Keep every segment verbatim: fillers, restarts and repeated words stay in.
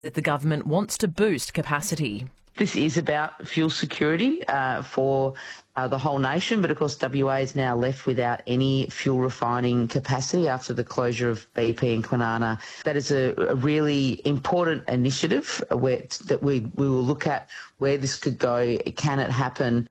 that the government wants to boost capacity. This is about fuel security uh, for uh, the whole nation, but of course W A is now left without any fuel refining capacity after the closure of B P and Kwinana. That is a, a really important initiative where, that we, we will look at where this could go. Can it happen?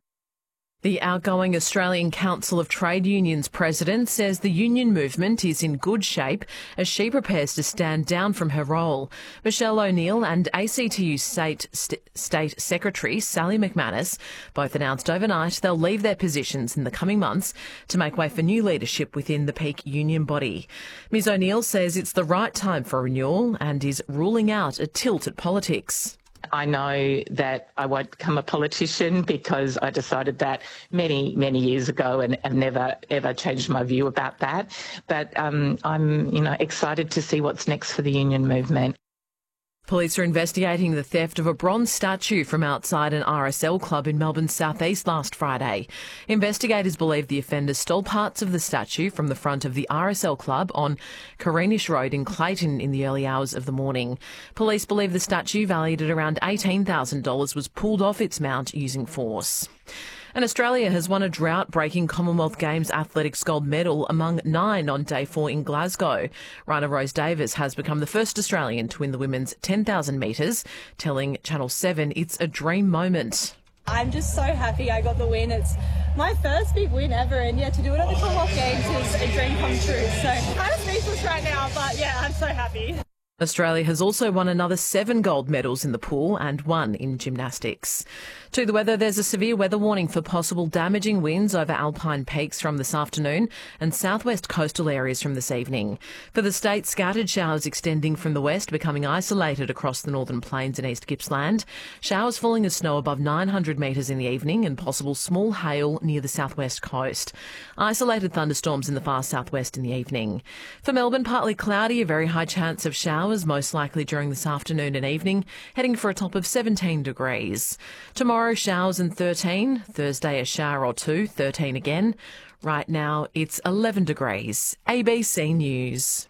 The outgoing Australian Council of Trade Unions president says the union movement is in good shape as she prepares to stand down from her role. Michelle O'Neill and A C T U State, St- State Secretary Sally McManus both announced overnight they'll leave their positions in the coming months to make way for new leadership within the peak union body. Ms O'Neill says it's the right time for renewal and is ruling out a tilt at politics. I know that I won't become a politician because I decided that many, many years ago and have never, ever changed my view about that. But um, I'm, you know, excited to see what's next for the union movement. Police are investigating the theft of a bronze statue from outside an R S L club in Melbourne's southeast last Friday. Investigators believe the offenders stole parts of the statue from the front of the R S L club on Carinish Road in Clayton in the early hours of the morning. Police believe the statue, valued at around eighteen thousand dollars, was pulled off its mount using force. And Australia has won a drought-breaking Commonwealth Games athletics gold medal among nine on day four in Glasgow. Rana Rose Davis has become the first Australian to win the women's ten thousand metres, telling Channel seven it's a dream moment. I'm just so happy I got the win. It's my first big win ever, and yeah, to do it at the Commonwealth Games is a dream come true. So kind of speechless right now, but yeah, I'm so happy. Australia has also won another seven gold medals in the pool and one in gymnastics. To the weather, there's a severe weather warning for possible damaging winds over alpine peaks from this afternoon and southwest coastal areas from this evening. For the state, scattered showers extending from the west, becoming isolated across the northern plains and East Gippsland. Showers falling as snow above nine hundred metres in the evening and possible small hail near the southwest coast. Isolated thunderstorms in the far southwest in the evening. For Melbourne, partly cloudy, a very high chance of showers, most likely during this afternoon and evening, heading for a top of seventeen degrees. Tomorrow, showers and thirteen. Thursday, a shower or two, thirteen again. Right now, it's eleven degrees. A B C News.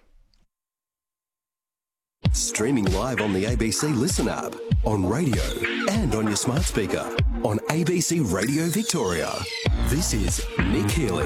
Streaming live on the A B C Listen app, on radio and on your smart speaker, on A B C Radio Victoria. This is Nick Healy.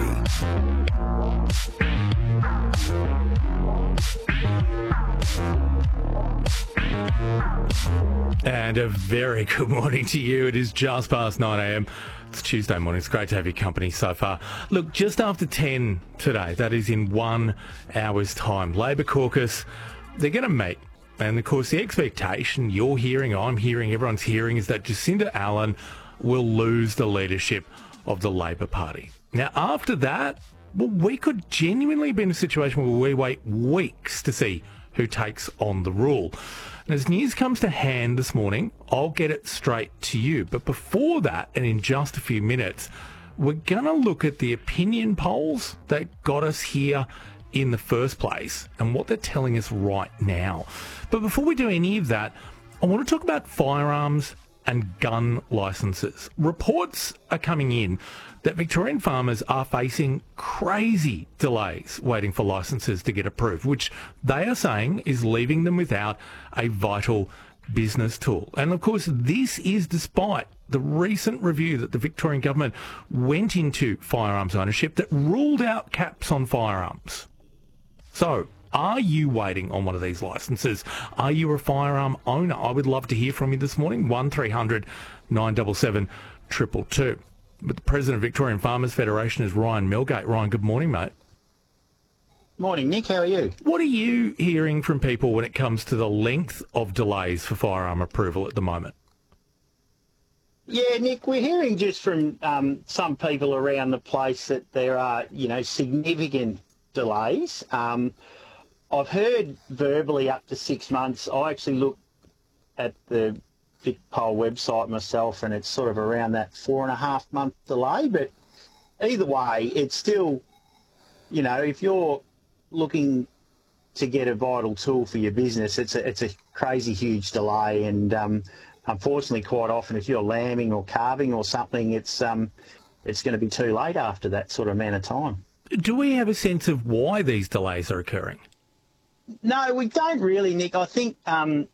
And a very good morning to you. It is just past nine a m. It's Tuesday morning. It's great to have your company so far. Look, just after ten today, that is in one hour's time, Labor caucus, they're going to meet. And, of course, the expectation you're hearing, I'm hearing, everyone's hearing, is that Jacinda Allen will lose the leadership of the Labor Party. Now, after that, well, we could genuinely be in a situation where we wait weeks to see who takes on the rule. And as news comes to hand this morning, I'll get it straight to you. But before that, and in just a few minutes, we're going to look at the opinion polls that got us here in the first place and what they're telling us right now. But before we do any of that, I want to talk about firearms and gun licences. Reports are coming in that Victorian farmers are facing crazy delays waiting for licences to get approved, which they are saying is leaving them without a vital business tool. And of course, this is despite the recent review that the Victorian government went into firearms ownership that ruled out caps on firearms. So, are you waiting on one of these licences? Are you a firearm owner? I would love to hear from you this morning. one three hundred nine seven seven two two two. But the President of Victorian Farmers Federation is Ryan Milgate. Ryan, good morning, mate. Morning, Nick. How are you? What are you hearing from people when it comes to the length of delays for firearm approval at the moment? Yeah, Nick, we're hearing just from um, some people around the place that there are, you know, significant delays. Um, I've heard verbally up to six months. I actually looked at the VicPoll website myself, and it's sort of around that four and a half month delay. But either way, it's still, you know, if you're looking to get a vital tool for your business, it's a, it's a crazy huge delay. And um, unfortunately, quite often, if you're lambing or calving or something, it's um, it's going to be too late after that sort of amount of time. Do we have a sense of why these delays are occurring? No, we don't really, Nick. I think um,